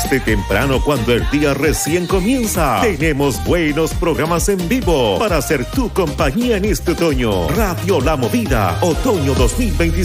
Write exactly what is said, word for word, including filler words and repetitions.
Desde temprano, cuando el día recién comienza, tenemos buenos programas en vivo para hacer tu compañía en este otoño. Radio La Movida, otoño dos mil veinticinco.